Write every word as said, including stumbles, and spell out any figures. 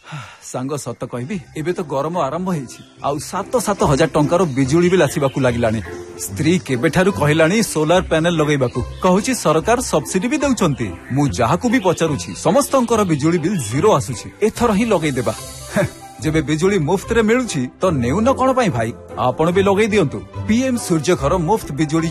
सांग सत कहबी एबे तो गरम आरंभ होईछि आउ सात सात हजार टंकार बिजुली बिल आसीबाकू लागिलानी स्त्री केबेठारु कहिलानी सोलार पैनल लगेबाकू कहूछि सरकार सब्सिडी भी दउछंती मु जाहाकू भी पचारुछि समस्तंकर बिजुली बिल जीरो आसुछि एथर ही लगेई देबा जेबे बिजुली मुफ्त रे मिलुछि तो नेउ न कोन पई भाई आपण भी लगेई दियंतु पीएम सूर्य घर मुफ्त बिजुली